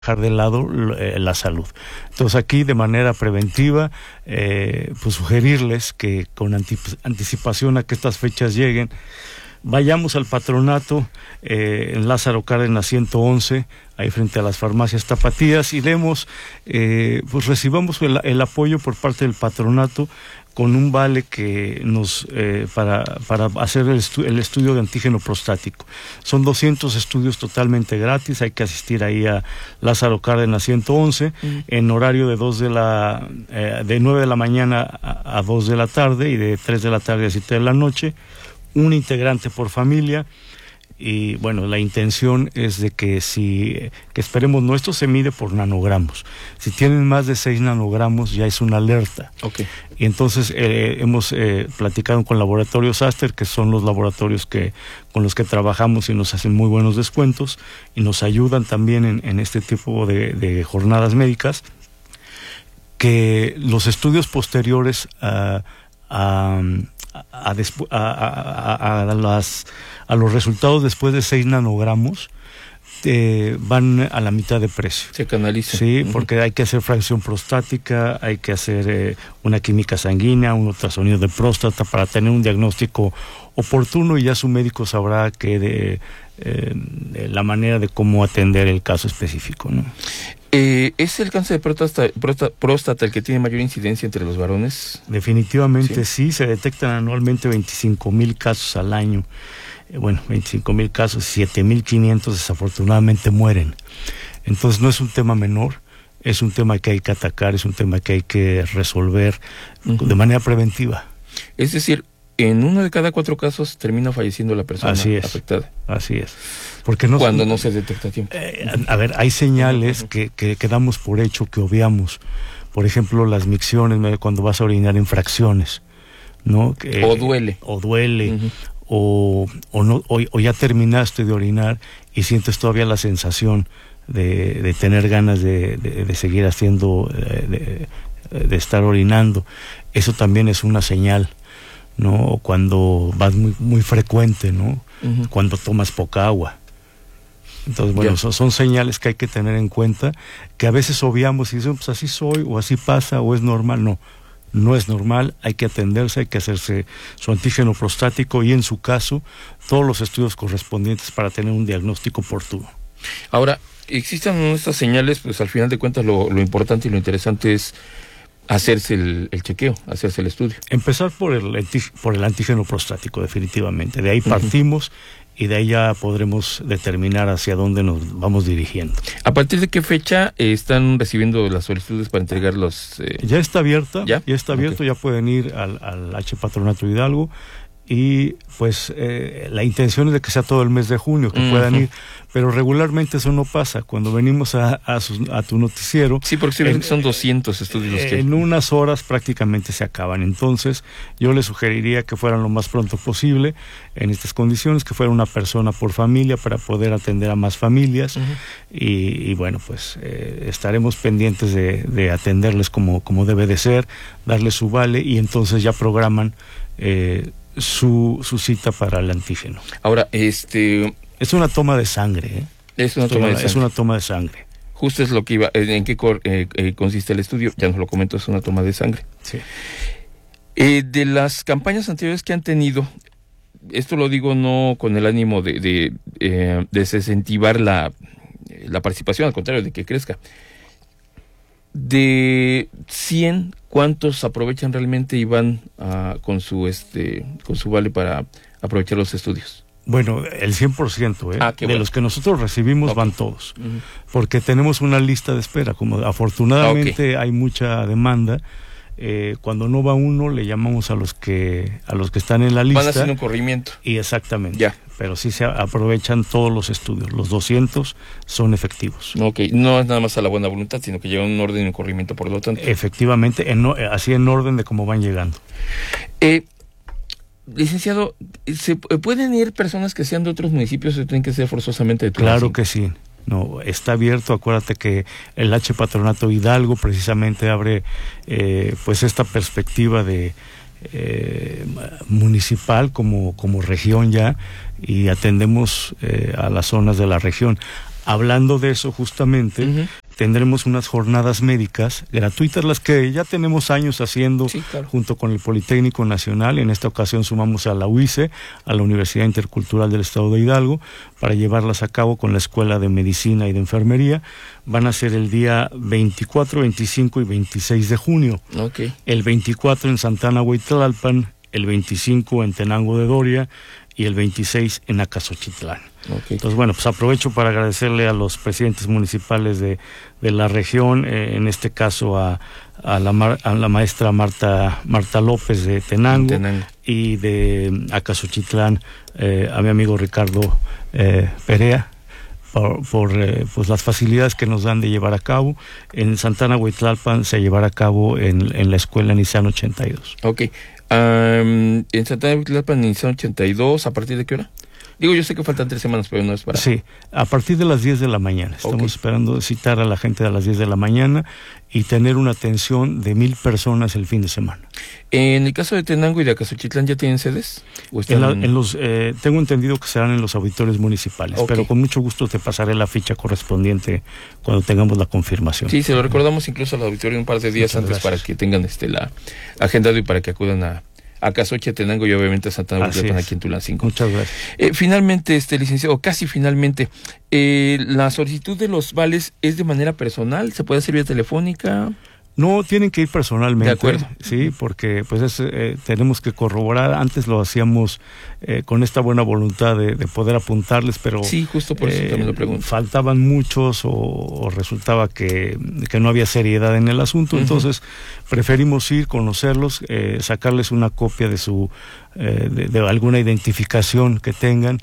dejar de lado la salud. Entonces aquí de manera preventiva, pues sugerirles que con anticipación a que estas fechas lleguen, vayamos al patronato en Lázaro Cárdenas 111, ahí frente a las farmacias Tapatías, y pues recibamos el apoyo por parte del patronato con un vale que nos para hacer el estudio de antígeno prostático. Son 200 estudios totalmente gratis. Hay que asistir ahí a Lázaro Cárdenas 111 en horario de 9 de la mañana a 2 de la tarde y de 3 de la tarde a 7 de la noche. Un integrante por familia. Y bueno, la intención es de que esperemos, esto se mide por nanogramos. Si tienen más de 6 nanogramos ya es una alerta. Okay. Y entonces hemos platicado con Laboratorios Aster, que son los laboratorios con los que trabajamos y nos hacen muy buenos descuentos y nos ayudan también en este tipo de jornadas médicas, que los estudios posteriores a los resultados después de 6 nanogramos van a la mitad de precio. Se canaliza. Sí, porque hay que hacer fracción prostática, hay que hacer una química sanguínea, un ultrasonido de próstata para tener un diagnóstico oportuno, y ya su médico sabrá la manera de cómo atender el caso específico, ¿no? ¿Es el cáncer de próstata el que tiene mayor incidencia entre los varones? Definitivamente sí, se detectan anualmente 25,000 casos al año. 25,000 casos, 7,500 desafortunadamente mueren. Entonces no es un tema menor, es un tema que hay que atacar, es un tema que hay que resolver de manera preventiva. Es decir, en 1 de cada 4 casos termina falleciendo la persona afectada. Así es. Porque cuando no se detecta a tiempo. Hay señales que damos por hecho, que obviamos. Por ejemplo, las micciones, cuando vas a orinar en fracciones, ¿no? O duele. O ya terminaste de orinar y sientes todavía la sensación de tener ganas de seguir haciendo, de estar orinando. Eso también es una señal, ¿no? O cuando vas muy, muy frecuente, ¿no? Cuando tomas poca agua. Entonces, son señales que hay que tener en cuenta, que a veces obviamos y decimos, pues así soy, o así pasa, o es normal. No es normal, hay que atenderse, hay que hacerse su antígeno prostático y, en su caso, todos los estudios correspondientes para tener un diagnóstico oportuno. Ahora, existen estas señales, pues al final de cuentas lo importante y lo interesante es hacerse el chequeo, hacerse el estudio. Empezar por el antígeno prostático, definitivamente. De ahí partimos y de ahí ya podremos determinar hacia dónde nos vamos dirigiendo. ¿A partir de qué fecha están recibiendo las solicitudes para entregar los...? Ya está abierta, ya está abierto, ya pueden ir al H Patronato Hidalgo, y pues la intención es de que sea todo el mes de junio, que puedan ir, pero regularmente eso no pasa. Cuando venimos a tu noticiero... Sí, porque son 200 estudios los que... En unas horas prácticamente se acaban. Entonces yo les sugeriría que fueran lo más pronto posible en estas condiciones, que fuera una persona por familia para poder atender a más familias. Y bueno, pues estaremos pendientes de atenderles como debe de ser, darles su vale, y entonces ya programan su cita para el antígeno. Ahora, es una toma de sangre, Es una toma de sangre. Justo es lo que iba. ¿En qué consiste el estudio? Ya nos lo comento, es una toma de sangre. Sí. De las campañas anteriores que han tenido, esto lo digo no con el ánimo de desincentivar la participación, al contrario, de que crezca. De 100, ¿cuántos aprovechan realmente y van con su vale para aprovechar los estudios? Bueno, el 100%, de los que nosotros recibimos van todos, porque tenemos una lista de espera. Como afortunadamente hay mucha demanda, cuando no va uno le llamamos a los que están en la lista. Van haciendo un corrimiento. Y exactamente. Pero sí se aprovechan todos los estudios. Los 200 son efectivos. No es nada más a la buena voluntad, sino que lleva un orden y un corrimiento por lo tanto. Efectivamente, así en orden de cómo van llegando. Licenciado, ¿se pueden ir personas que sean de otros municipios o tienen que ser forzosamente de Tulancingo? Claro que sí. No, está abierto. Acuérdate que el H Patronato Hidalgo precisamente abre pues esta perspectiva de municipal como región ya, y atendemos a las zonas de la región. Hablando de eso justamente, Ujú. tendremos unas jornadas médicas gratuitas, las que ya tenemos años haciendo Sí, claro. junto con el Politécnico Nacional. En esta ocasión sumamos a la UICE, a la Universidad Intercultural del Estado de Hidalgo, para llevarlas a cabo con la Escuela de Medicina y de Enfermería. Van a ser el día 24, 25 y 26 de junio. Ok. El 24 en Santana Huitlalpan, el 25 en Tenango de Doria y el 26 en Acasochitlán. Ok. Entonces, bueno, pues aprovecho para agradecerle a los presidentes municipales de la región, en este caso a la maestra Marta López de Tenango, y de Acasochitlán a mi amigo Ricardo Perea, por pues las facilidades que nos dan de llevar a cabo. En Santana Huitlalpan se llevará a cabo en la escuela Nissan 82. Ok. En Santana Huitlalpan, Nissan 82, ¿a partir de qué hora? Digo, yo sé que faltan 3 semanas, pero no es para... Sí, a partir de las 10 de la mañana. Estamos esperando citar a la gente a las 10 de la mañana y tener una atención de 1,000 personas el fin de semana. En el caso de Tenango y de Acasochitlán, ¿ya tienen sedes? ¿O están... Tengo entendido que serán en los auditorios municipales, pero con mucho gusto te pasaré la ficha correspondiente cuando tengamos la confirmación. Sí, se lo recordamos incluso al auditorio un par de días antes para que tengan la agendado y para que acudan a Acasoche, Tenango y obviamente a Santana Huitlalpan aquí en Tulancingo. Muchas gracias. Finalmente, licenciado, casi finalmente, ¿la solicitud de los vales es de manera personal? ¿Se puede hacer vía telefónica? No, tienen que ir personalmente. De acuerdo. Sí, porque pues tenemos que corroborar. Antes lo hacíamos con esta buena voluntad de poder apuntarles, pero sí, justo por eso también lo pregunto. Faltaban muchos o resultaba que no había seriedad en el asunto. Entonces preferimos ir, conocerlos, sacarles una copia de su de alguna identificación que tengan.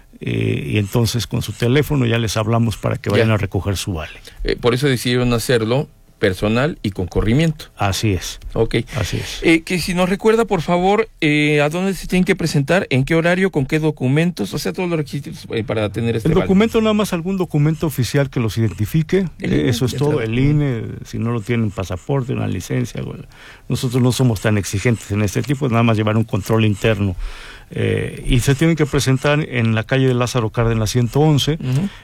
Y entonces con su teléfono ya les hablamos para que vayan a recoger su vale. Por eso decidieron hacerlo personal y con corrimiento. Así es. Ok. Así es. Que si nos recuerda, por favor, ¿a dónde se tienen que presentar? ¿En qué horario? ¿Con qué documentos? O sea, todos los requisitos para tener este El vale. documento, nada más algún documento oficial que los identifique. Eso es todo. El INE, si no lo tienen, pasaporte, una licencia. Nosotros no somos tan exigentes en este tipo, nada más llevar un control interno. Y se tienen que presentar en la calle de Lázaro Cárdenas 111,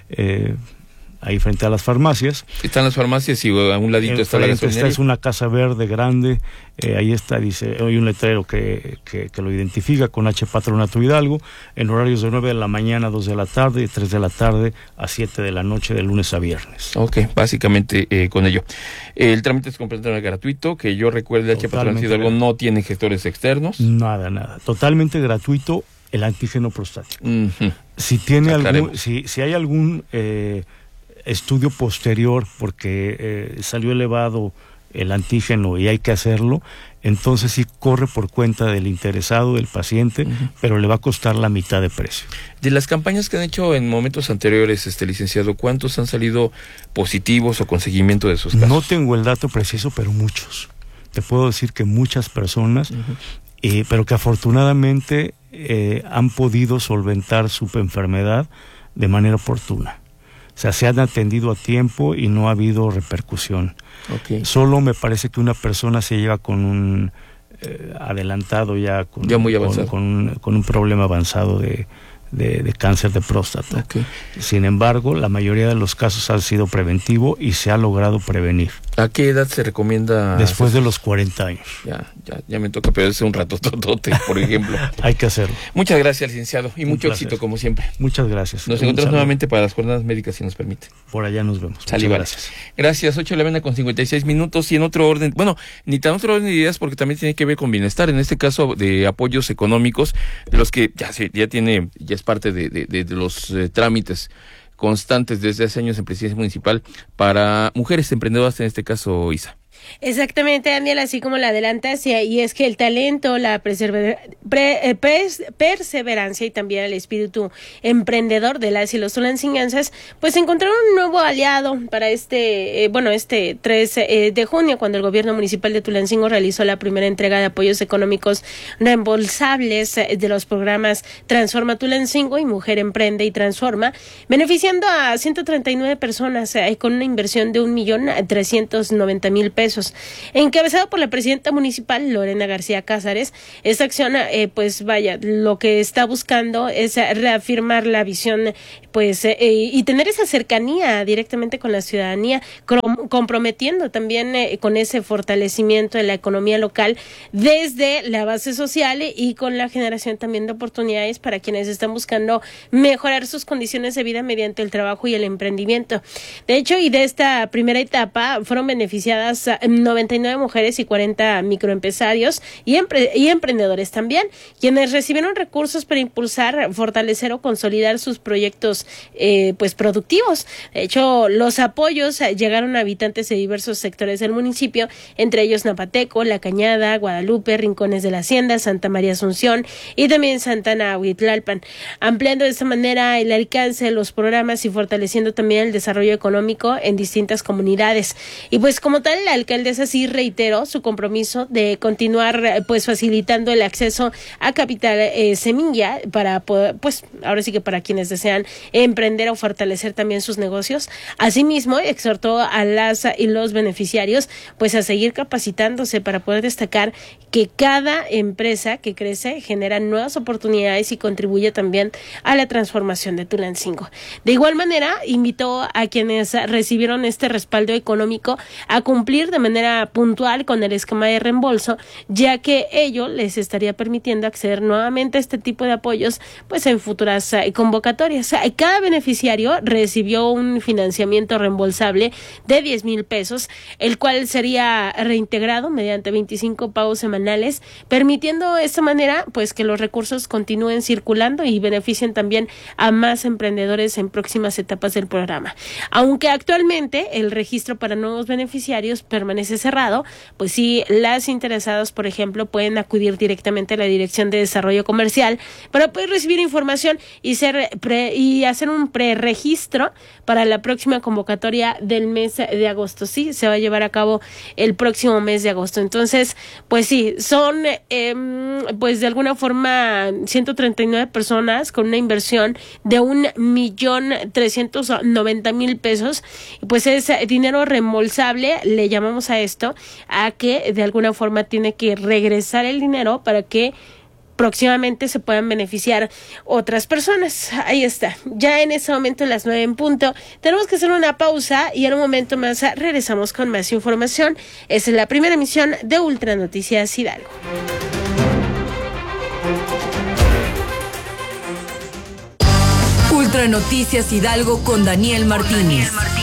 ahí frente a las farmacias. Están las farmacias y a un ladito está la gasolinera. Esta es una casa verde grande, ahí está, dice, hay un letrero que lo identifica con H Patronato Hidalgo, en horarios de 9 de la mañana a 2 de la tarde y 3 de la tarde a 7 de la noche de lunes a viernes. Ok, básicamente con ello. El trámite es completamente gratuito, que yo recuerde, H Patronato Hidalgo no tiene gestores externos. Nada, totalmente gratuito el antígeno prostático. Si tiene si hay algún estudio posterior porque salió elevado el antígeno y hay que hacerlo, entonces sí corre por cuenta del interesado, del paciente, pero le va a costar la mitad de precio. De las campañas que han hecho en momentos anteriores, licenciado, ¿cuántos han salido positivos o con seguimiento de sus casos? No tengo el dato preciso, pero muchos. Te puedo decir que muchas personas, pero que afortunadamente han podido solventar su enfermedad de manera oportuna. O sea, se han atendido a tiempo y no ha habido repercusión. Okay. Solo me parece que una persona se lleva con un adelantado ya muy avanzado. Con un problema avanzado de cáncer de próstata. Okay. Sin embargo, la mayoría de los casos han sido preventivo y se ha logrado prevenir. ¿A qué edad se recomienda? Después de los 40 años. Ya me toca, pero es un ratototote, por ejemplo. Hay que hacerlo. Muchas gracias, licenciado, y mucho éxito como siempre. Muchas gracias. Nos encontramos nuevamente para las jornadas médicas, si nos permite. Por allá nos vemos. Muchas gracias. Gracias, 8:56 minutos, y en otro orden, bueno, ni tan otro orden de ideas, porque también tiene que ver con bienestar, en este caso de apoyos económicos, de los que ya es parte de los trámites constantes desde hace años en Presidencia Municipal para mujeres emprendedoras, en este caso, Isa. Exactamente, Daniel, así como la adelantas, y es que el talento, la perseverancia y también el espíritu emprendedor de las y los tulancinenses, pues encontraron un nuevo aliado para este 3 de junio, cuando el gobierno municipal de Tulancingo realizó la primera entrega de apoyos económicos reembolsables de los programas Transforma Tulancingo y Mujer Emprende y Transforma, beneficiando a 139 personas con una inversión de $1,390,000 pesos. Encabezado por la presidenta municipal, Lorena García Cázares, esta acción, lo que está buscando es reafirmar la visión, y tener esa cercanía directamente con la ciudadanía, comprometiendo también con ese fortalecimiento de la economía local desde la base social y con la generación también de oportunidades para quienes están buscando mejorar sus condiciones de vida mediante el trabajo y el emprendimiento. De hecho, y de esta primera etapa fueron beneficiadas 99 mujeres y 40 microempresarios y emprendedores también, quienes recibieron recursos para impulsar, fortalecer o consolidar sus proyectos productivos. De hecho, los apoyos llegaron a habitantes de diversos sectores del municipio, entre ellos Napateco, La Cañada, Guadalupe, Rincones de la Hacienda, Santa María Asunción y también Santana Huitlalpan, ampliando de esta manera el alcance de los programas y fortaleciendo también el desarrollo económico en distintas comunidades. Y como tal, la alcaldesa sí reiteró su compromiso de continuar facilitando el acceso a capital semilla para poder, ahora sí que para quienes desean emprender o fortalecer también sus negocios. Asimismo, exhortó a las y los beneficiarios a seguir capacitándose para poder destacar que cada empresa que crece genera nuevas oportunidades y contribuye también a la transformación de Tulancingo. De igual manera, invitó a quienes recibieron este respaldo económico a cumplir de manera puntual con el esquema de reembolso, ya que ello les estaría permitiendo acceder nuevamente a este tipo de apoyos en futuras convocatorias. Cada beneficiario recibió un financiamiento reembolsable de 10,000 pesos, el cual sería reintegrado mediante 25 pagos semanales, permitiendo de esta manera que los recursos continúen circulando y beneficien también a más emprendedores en próximas etapas del programa. Aunque actualmente el registro para nuevos beneficiarios permanece cerrado, sí, las interesadas, por ejemplo, pueden acudir directamente a la Dirección de Desarrollo Comercial para poder recibir información y hacer un preregistro para la próxima convocatoria del mes de agosto. Sí, se va a llevar a cabo el próximo mes de agosto. Entonces, sí, son de alguna forma 139 personas con una inversión de 1,390,000 pesos. Es dinero reembolsable, le llamamos a esto, a que de alguna forma tiene que regresar el dinero para que próximamente se puedan beneficiar otras personas. Ahí está. Ya en este momento, las 9 en punto, tenemos que hacer una pausa y en un momento más regresamos con más información. Esta es la primera emisión de Ultra Noticias Hidalgo. Ultra Noticias Hidalgo con Daniel Martínez.